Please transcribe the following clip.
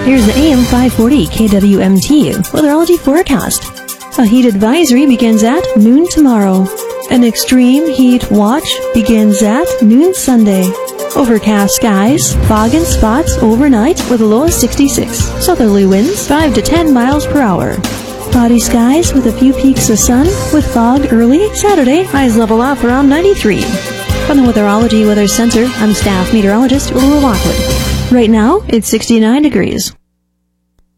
Here's the AM 540 KWMT weatherology forecast. A heat advisory begins at noon tomorrow. An extreme heat watch begins at noon Sunday. Overcast skies, fog and spots overnight with a low of 66. Southerly winds 5 to 10 miles per hour. Cloudy skies with a few peaks of sun with fog early Saturday. Highs level off around 93. From the Weatherology Weather Center, I'm staff meteorologist Ulua Lockwood. Right now, it's 69 degrees.